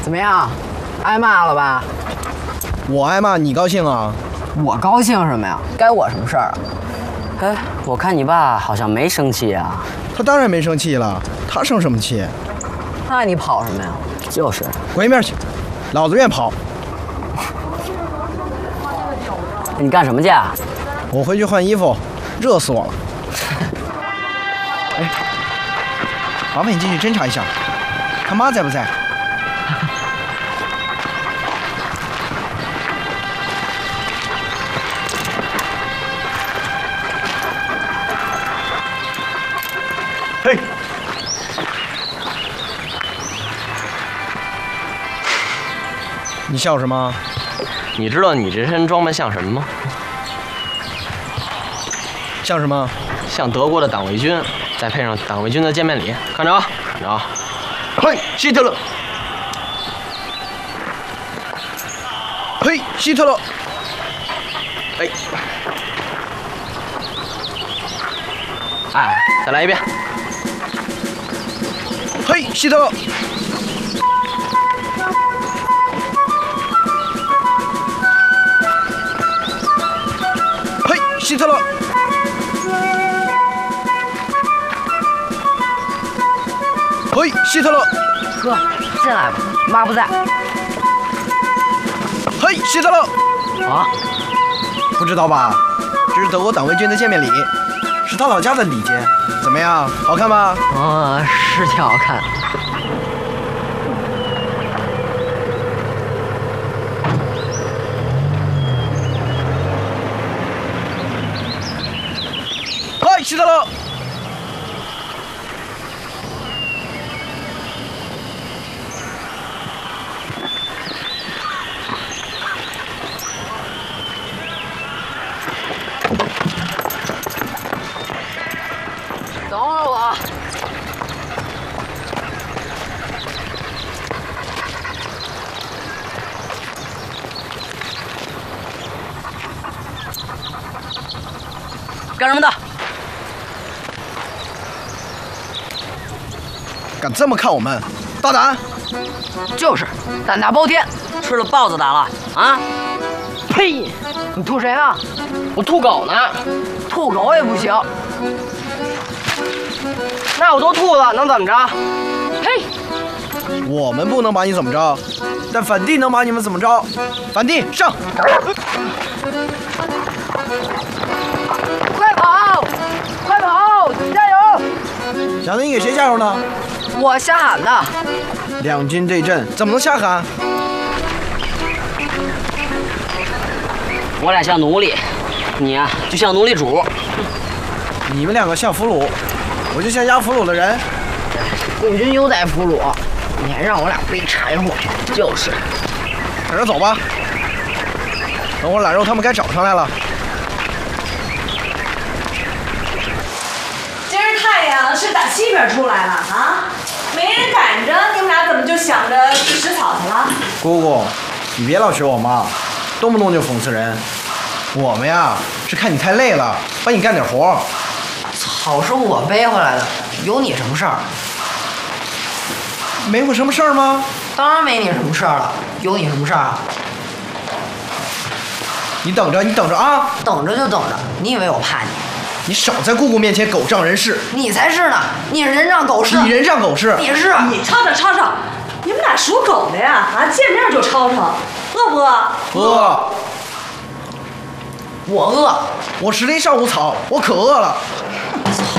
怎么样？挨骂了吧？ 我挨骂你高兴啊？ 我高兴什么呀？该我什么事儿啊？ 哎，我看你爸好像没生气啊。 他当然没生气了，他生什么气？ 那你跑什么呀？ 就是， 滚一边去！老子愿跑。 你干什么去啊？ 我回去换衣服，热死我了。哎，麻烦你进去侦查一下，他妈在不在？嘿，你笑什么？ 你知道你这身装扮像什么吗？ 像什么？ 像德国的党卫军，再配上党卫军的见面礼。看着啊，看着啊！嘿，希特勒！ 嘿，希特勒！ 哎，哎，再来一遍。 嘿，希特勒！嘿，希特勒！嘿，希特勒！ 哥，进来吧，妈不在。 嘿，希特勒！ 啊， 不知道吧？这是德国党卫军的见面礼，是他老家的礼节。怎么样，好看吧？ 是挺好看。 嘿，希特勒！ 等会儿我。 干什么的？ 敢这么看我们，大胆！ 就是胆大包天。 吃了豹子胆了啊？ 呸！你吐谁呢？ 我吐狗呢。 吐狗也不行。 那我都吐了，能怎么着？ 嘿， 我们不能把你怎么着，但反帝能把你们怎么着？反帝上！ 快跑！快跑！加油！ 小子，你给谁加油呢？ 我瞎喊的。 两军对阵，怎么能瞎喊？ 我俩像奴隶，你呀就像奴隶主。 你们两个像俘虏，我就像押俘虏的人。 共军优待俘虏，你还让我俩背柴火，就是。 赶着走吧，等会儿懒肉他们该找上来了。 今儿太阳是打西边出来了啊，没人赶着，你们俩怎么就想着去食草去了？ 姑姑，你别老学我妈，动不动就讽刺人。我们呀是看你太累了，帮你干点活。 草是我背回来的，有你什么事儿？ 没我什么事儿吗？ 当然没你什么事儿了，有你什么事儿啊？ 你等着，你等着啊！ 等着就等着，你以为我怕你？ 你少在姑姑面前狗仗人势。 你才是呢！你人仗狗势。 你人仗狗势。 你是。 你吵吵吵吵，你们俩属狗的呀？啊，见面就吵吵，饿不饿？ 饿。 我饿。 我吃了一上午草，我可饿了。